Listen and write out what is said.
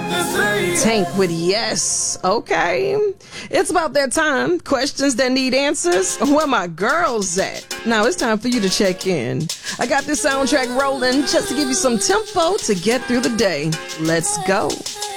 Tank with yes. Okay. It's about that time. Questions that need answers. Where my girls at? Now it's time for you to check in. I got this soundtrack rolling just to give you some tempo to get through the day. Let's go.